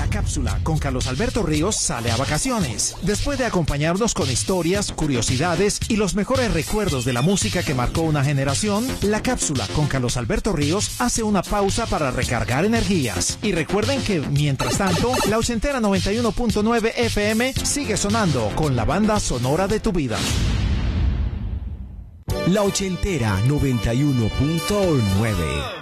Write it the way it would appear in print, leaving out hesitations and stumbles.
La cápsula con Carlos Alberto Ríos sale a vacaciones. Después de acompañarnos con historias, curiosidades y los mejores recuerdos de la música que marcó una generación, La cápsula con Carlos Alberto Ríos hace una pausa para recargar energías. Y recuerden que, mientras tanto, la ochentera 91.9 FM sigue sonando con la banda sonora de tu vida. La ochentera 91.9